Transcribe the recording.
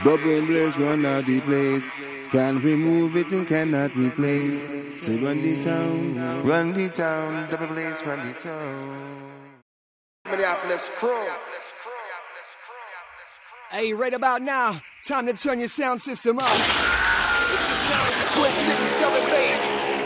Double blaze, run out the place. Can't remove it and cannot replace. Say run the town, double blaze, run the town. Minneapolis crew. Hey, right about now, time to turn your sound system up. It's the sounds of Twin Cities double bass.